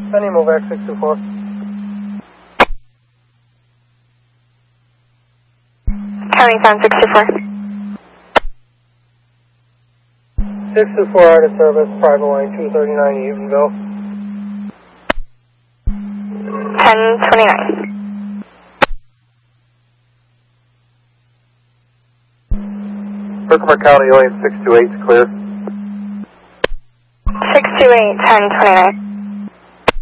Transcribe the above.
Sunny Movac 624. County Sound 624. 624 out of service, private line 239 Eatonville. 1029. Herkimer County lane 628 is clear. 628, 1029.